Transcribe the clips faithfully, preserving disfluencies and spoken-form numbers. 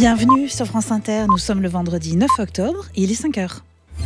Bienvenue sur France Inter, nous sommes le vendredi neuf octobre, et il est cinq heures.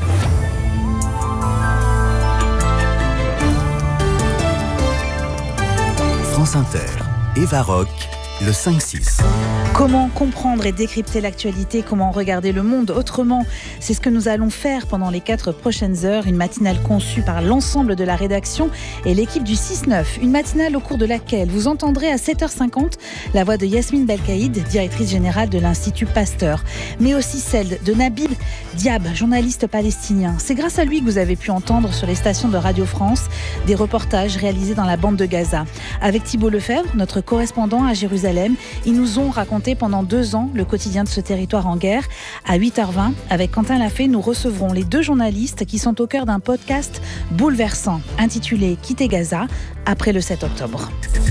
France Inter, Eva Rock, le cinq six. Comment comprendre et décrypter l'actualité, comment regarder le monde autrement? C'est ce que nous allons faire pendant les quatre prochaines heures. Une matinale conçue par l'ensemble de la rédaction et l'équipe du six neuf. Une matinale au cours de laquelle vous entendrez à sept heures cinquante la voix de Yasmine Belkaïd, directrice générale de l'Institut Pasteur, mais aussi celle de Nabil Diab, journaliste palestinien. C'est grâce à lui que vous avez pu entendre sur les stations de Radio France des reportages réalisés dans la bande de Gaza. Avec Thibault Lefebvre, notre correspondant à Jérusalem, ils nous ont raconté pendant deux ans le quotidien de ce territoire en guerre. À huit heures vingt, avec Quentin Lafay, nous recevrons les deux journalistes qui sont au cœur d'un podcast bouleversant intitulé « Quitter Gaza » après le sept octobre.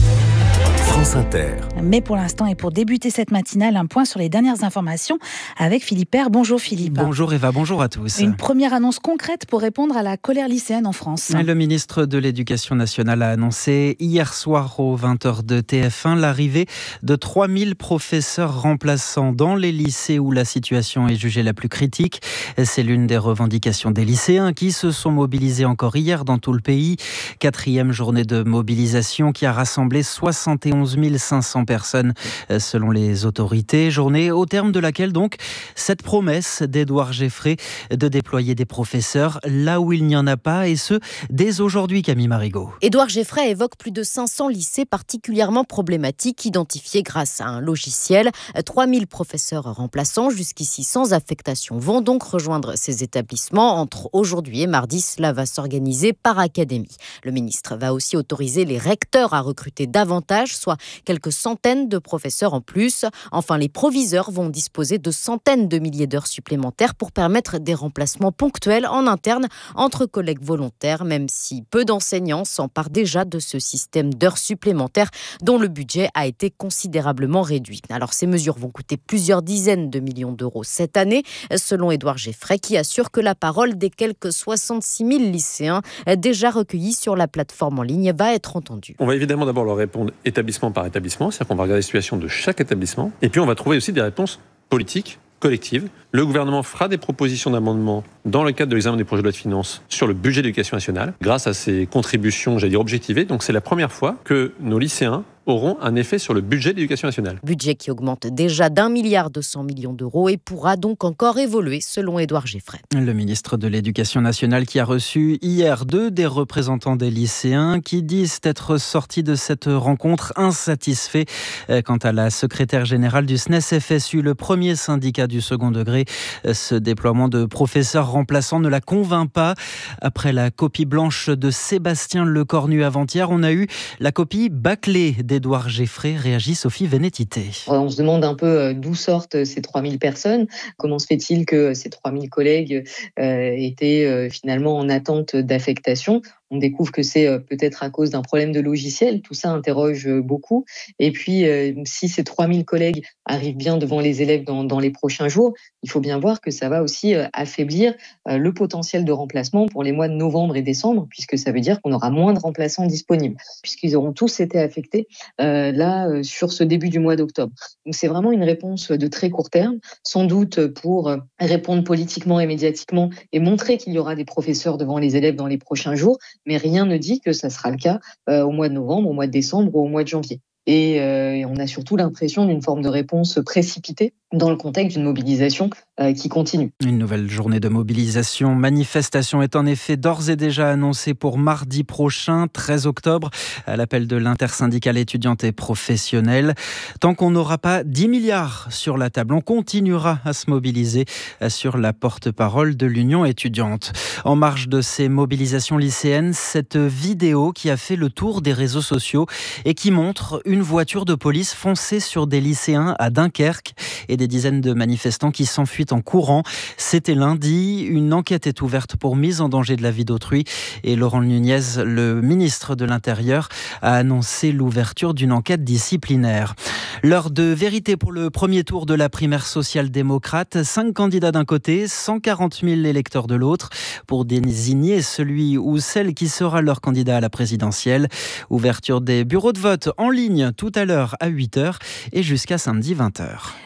France Inter. Mais pour l'instant et pour débuter cette matinale, un point sur les dernières informations avec Philippe Père. Bonjour Philippe. Bonjour Eva, bonjour à tous. Une première annonce concrète pour répondre à la colère lycéenne en France. Le ministre de l'Éducation nationale a annoncé hier soir aux vingt heures de T F un l'arrivée de trois mille professeurs remplaçants dans les lycées où la situation est jugée la plus critique. C'est l'une des revendications des lycéens qui se sont mobilisés encore hier dans tout le pays. Quatrième journée de mobilisation qui a rassemblé soixante et onze mille cinq cents personnes selon les autorités. Journée au terme de laquelle donc cette promesse d'Édouard Geffray de déployer des professeurs là où il n'y en a pas, et ce dès aujourd'hui, Camille Marigot. Édouard Geffray évoque plus de cinq cents lycées particulièrement problématiques identifiés grâce à un logiciel. trois mille professeurs remplaçants jusqu'ici sans affectation vont donc rejoindre ces établissements. Entre aujourd'hui et mardi, cela va s'organiser par académie. Le ministre va aussi autoriser les recteurs à recruter davantage, soit quelques centaines de professeurs en plus. Enfin, les proviseurs vont disposer de centaines de milliers d'heures supplémentaires pour permettre des remplacements ponctuels en interne entre collègues volontaires, même si peu d'enseignants s'emparent déjà de ce système d'heures supplémentaires dont le budget a été considérablement réduit. Alors, ces mesures vont coûter plusieurs dizaines de millions d'euros cette année, selon Édouard Geffray, qui assure que la parole des quelques soixante-six mille lycéens déjà recueillis sur la plateforme en ligne va être entendue. On va évidemment d'abord leur répondre établissement par établissement, c'est-à-dire qu'on va regarder la situation de chaque établissement, et puis on va trouver aussi des réponses politiques, collectives. Le gouvernement fera des propositions d'amendement dans le cadre de l'examen du projet de loi de finances sur le budget de l'éducation nationale, grâce à ces contributions, j'allais dire, objectivées. Donc c'est la première fois que nos lycéens auront un effet sur le budget de l'éducation nationale. Budget qui augmente déjà d'un milliard deux cents millions d'euros et pourra donc encore évoluer, selon Édouard Geffray. Le ministre de l'Éducation nationale qui a reçu hier deux des représentants des lycéens qui disent être sortis de cette rencontre insatisfaits. Quant à la secrétaire générale du S N E S F S U, le premier syndicat du second degré, ce déploiement de professeurs remplaçants ne la convainc pas. Après la copie blanche de Sébastien Lecornu avant-hier, on a eu la copie bâclée d'Édouard Geffray. Réagit Sophie Vénétité. On se demande un peu d'où sortent ces trois mille personnes. Comment se fait-il que ces trois mille collègues euh, étaient euh, finalement en attente d'affectation ? On découvre que c'est peut-être à cause d'un problème de logiciel. Tout ça interroge beaucoup. Et puis, euh, si ces trois mille collègues arrivent bien devant les élèves dans, dans les prochains jours, il faut bien voir que ça va aussi euh, affaiblir euh, le potentiel de remplacement pour les mois de novembre et décembre, puisque ça veut dire qu'on aura moins de remplaçants disponibles, puisqu'ils auront tous été affectés euh, là euh, sur ce début du mois d'octobre. Donc, c'est vraiment une réponse de très court terme, sans doute pour euh, répondre politiquement et médiatiquement et montrer qu'il y aura des professeurs devant les élèves dans les prochains jours. Mais rien ne dit que ça sera le cas euh, au mois de novembre, au mois de décembre ou au mois de janvier. Et, euh, et on a surtout l'impression d'une forme de réponse précipitée dans le contexte d'une mobilisation euh, qui continue. Une nouvelle journée de mobilisation, manifestation est en effet d'ores et déjà annoncée pour mardi prochain, treize octobre, à l'appel de l'intersyndicale étudiante et professionnelle. Tant qu'on n'aura pas dix milliards sur la table, on continuera à se mobiliser, sur la porte-parole de l'Union étudiante. En marge de ces mobilisations lycéennes, cette vidéo qui a fait le tour des réseaux sociaux et qui montre une voiture de police foncer sur des lycéens à Dunkerque et des dizaines de manifestants qui s'enfuient en courant. C'était lundi. Une enquête est ouverte pour mise en danger de la vie d'autrui et Laurent Nunez, le ministre de l'Intérieur, a annoncé l'ouverture d'une enquête disciplinaire. L'heure de vérité pour le premier tour de la primaire social-démocrate. Cinq candidats d'un côté, cent quarante mille électeurs de l'autre pour désigner celui ou celle qui sera leur candidat à la présidentielle. Ouverture des bureaux de vote en ligne tout à l'heure à huit heures et jusqu'à samedi vingt heures.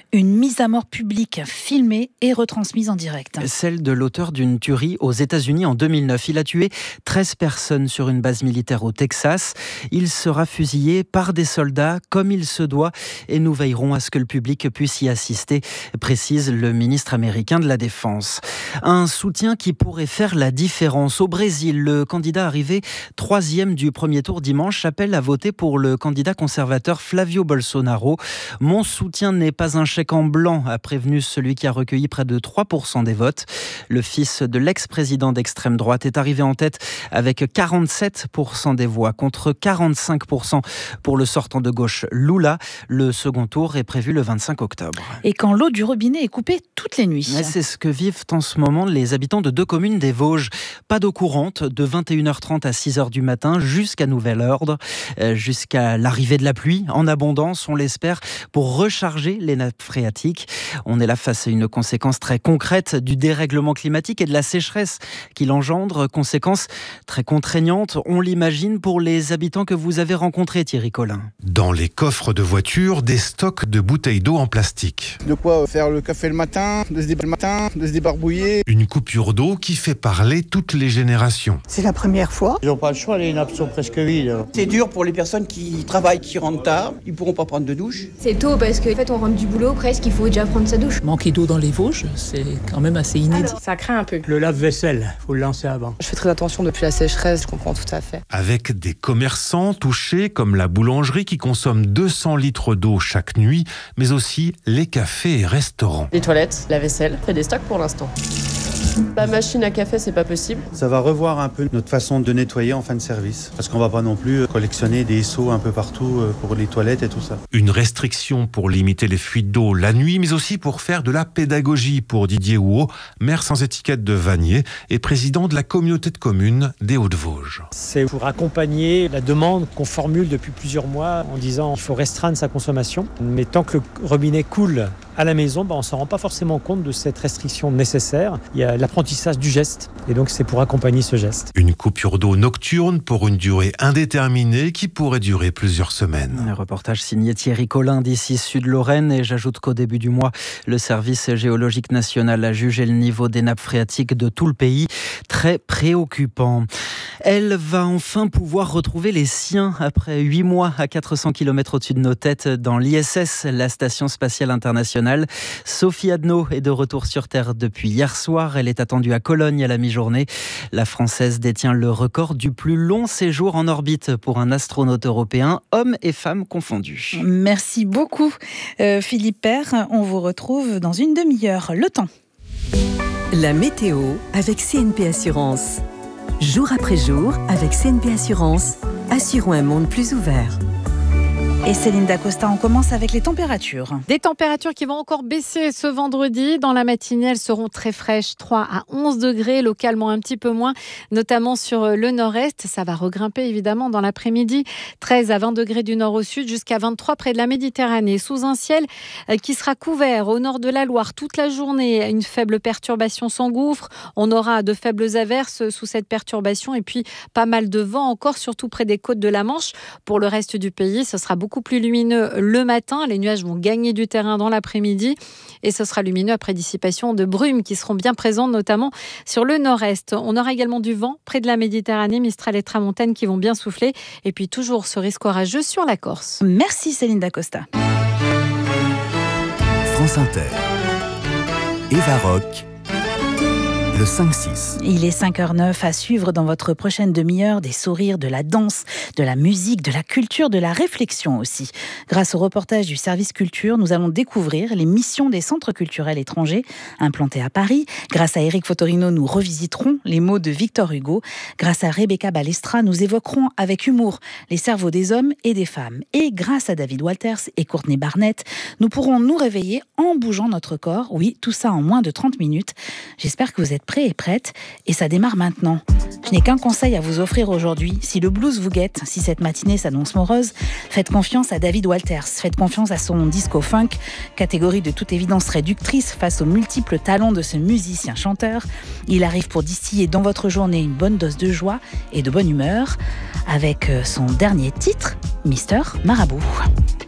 Une mise à mort publique filmée et retransmise en direct. Celle de l'auteur d'une tuerie aux États-Unis en deux mille neuf. Il a tué treize personnes sur une base militaire au Texas. Il sera fusillé par des soldats comme il se doit et nous veillerons à ce que le public puisse y assister, précise le ministre américain de la Défense. Un soutien qui pourrait faire la différence. Au Brésil, le candidat arrivé troisième du premier tour dimanche appelle à voter pour le candidat conservateur Flavio Bolsonaro. Mon soutien n'est pas un chèque en blanc, a prévenu celui qui a recueilli près de trois pour cent des votes. Le fils de l'ex-président d'extrême droite est arrivé en tête avec quarante-sept pour cent des voix contre quarante-cinq pour cent pour le sortant de gauche Lula. Le second tour est prévu le vingt-cinq octobre. Et quand l'eau du robinet est coupée toutes les nuits. C'est ce que vivent en ce moment les habitants de deux communes des Vosges. Pas d'eau courante de vingt et une heures trente à six heures du matin jusqu'à nouvel ordre, jusqu'à l'arrivée de la pluie en abondance, on l'espère, pour recharger les nappes phréatiques. On est là face à une conséquence très concrète du dérèglement climatique et de la sécheresse qu'il engendre, conséquence très contraignante, on l'imagine, pour les habitants que vous avez rencontrés, Thierry Collin. Dans les coffres de voitures, des stocks de bouteilles d'eau en plastique. De quoi faire le café le matin, de se débarquer le matin, de se débarbouiller. Une coupure d'eau qui fait parler toutes les générations. C'est la première fois. Ils n'ont pas le choix, les nappes sont presque vides. C'est dur pour les personnes qui travaillent, qui rentrent tard. Ils ne pourront pas prendre de douche. C'est tôt parce qu'en fait on rentre du boulot presque, il faut déjà prendre sa douche. Manquer d'eau dans les Vosges, c'est quand même assez inédit. Alors, ça craint un peu. Le lave-vaisselle, il faut le lancer avant. Je fais très attention depuis la sécheresse, je comprends tout à fait. Avec des commerçants touchés comme la boulangerie qui consomme deux cents litres d'eau chaque nuit, mais aussi les cafés et restaurants. Les toilettes, la vaisselle, fait des stocks pour l'instant. La machine à café, c'est pas possible. Ça va revoir un peu notre façon de nettoyer en fin de service. Parce qu'on va pas non plus collectionner des seaux un peu partout pour les toilettes et tout ça. Une restriction pour limiter les fuites d'eau la nuit, mais aussi pour faire de la pédagogie pour Didier Houot, maire sans étiquette de Vanier et président de la communauté de communes des Hauts-de-Vosges. C'est pour accompagner la demande qu'on formule depuis plusieurs mois en disant qu'il faut restreindre sa consommation. Mais tant que le robinet coule à la maison, bah on ne s'en rend pas forcément compte de cette restriction nécessaire. Il y a l'apprentissage du geste et donc c'est pour accompagner ce geste. Une coupure d'eau nocturne pour une durée indéterminée qui pourrait durer plusieurs semaines. Un reportage signé Thierry Collin d'ici Sud-Lorraine et j'ajoute qu'au début du mois, le service géologique national a jugé le niveau des nappes phréatiques de tout le pays très préoccupant. Elle va enfin pouvoir retrouver les siens après huit mois à quatre cents kilomètres au-dessus de nos têtes dans l'I S S, la Station Spatiale Internationale. Sophie Adno est de retour sur Terre depuis hier soir. Elle est attendue à Cologne à la mi-journée. La Française détient le record du plus long séjour en orbite pour un astronaute européen, hommes et femmes confondus. Merci beaucoup euh, Philippe Père. On vous retrouve dans une demi-heure. Le temps. La météo avec C N P Assurance. Jour après jour, avec C N P Assurance, assurons un monde plus ouvert. Et Céline Dacosta, on commence avec les températures. Des températures qui vont encore baisser ce vendredi. Dans la matinée, elles seront très fraîches, trois à onze degrés, localement un petit peu moins, notamment sur le nord-est. Ça va regrimper évidemment dans l'après-midi. treize à vingt degrés du nord au sud, jusqu'à vingt-trois près de la Méditerranée. Sous un ciel qui sera couvert au nord de la Loire toute la journée. Une faible perturbation s'engouffre. On aura de faibles averses sous cette perturbation et puis pas mal de vent encore, surtout près des côtes de la Manche. Pour le reste du pays, ce sera beaucoup plus lumineux le matin. Les nuages vont gagner du terrain dans l'après-midi et ce sera lumineux après dissipation de brumes qui seront bien présentes, notamment sur le nord-est. On aura également du vent près de la Méditerranée, Mistral et Tramontane qui vont bien souffler. Et puis toujours ce risque orageux sur la Corse. Merci Céline Dacosta. France Inter. Eva Rock. Le cinq six. Il est cinq heures neuf à suivre dans votre prochaine demi-heure des sourires, de la danse, de la musique, de la culture, de la réflexion aussi. Grâce au reportage du service culture, nous allons découvrir les missions des centres culturels étrangers implantés à Paris. Grâce à Eric Fotorino, nous revisiterons les mots de Victor Hugo. Grâce à Rebecca Balestra, nous évoquerons avec humour les cerveaux des hommes et des femmes. Et grâce à David Walters et Courtney Barnett, nous pourrons nous réveiller en bougeant notre corps. Oui, tout ça en moins de trente minutes. J'espère que vous êtes prêts et prêtes, et ça démarre maintenant. Je n'ai qu'un conseil à vous offrir aujourd'hui. Si le blues vous guette, si cette matinée s'annonce morose, faites confiance à David Walters. Faites confiance à son disco-funk, catégorie de toute évidence réductrice face aux multiples talents de ce musicien-chanteur. Il arrive pour distiller dans votre journée une bonne dose de joie et de bonne humeur, avec son dernier titre, Mister Marabout.